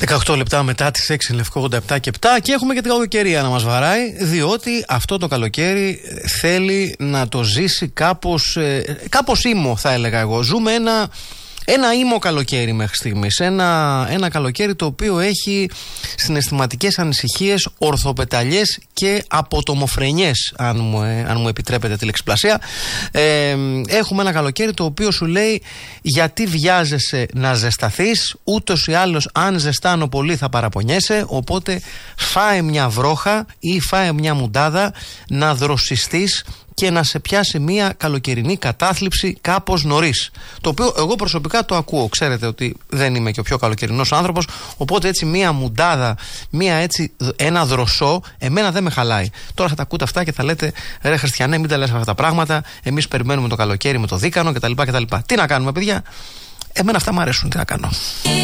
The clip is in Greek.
18 λεπτά μετά τις 6 Λευκό 87 και 7 και έχουμε και την καλοκαιρία να μας βαράει, διότι αυτό το καλοκαίρι θέλει να το ζήσει κάπως ήμο, θα έλεγα εγώ. Ζούμε ένα ήμο καλοκαίρι μέχρι στιγμής. Ένα καλοκαίρι το οποίο έχει συναισθηματικές ανησυχίες, ορθοπεταλιές και αποτομοφρενιές, αν μου επιτρέπετε τη λεξιπλασία. Έχουμε ένα καλοκαίρι το οποίο σου λέει γιατί βιάζεσαι να ζεσταθείς, ούτως ή άλλως αν ζεστάνω πολύ θα παραπονιέσαι, οπότε φάε μια βρόχα ή φάε μια μουντάδα να δροσιστείς και να σε πιάσει μια καλοκαιρινή κατάθλιψη κάπως νωρίς. Το οποίο εγώ προσωπικά το ακούω. Ξέρετε ότι δεν είμαι και ο πιο καλοκαιρινός άνθρωπος, οπότε έτσι μια μουντάδα, ένα δροσό, εμένα δεν με χαλάει. Τώρα θα τα ακούτε αυτά και θα λέτε ρε Χριστιανέ, μην τα λες αυτά τα πράγματα. Εμείς περιμένουμε το καλοκαίρι με το δίκανο κτλ. Τι να κάνουμε, παιδιά? Εμένα αυτά μου αρέσουν, τι να κάνω.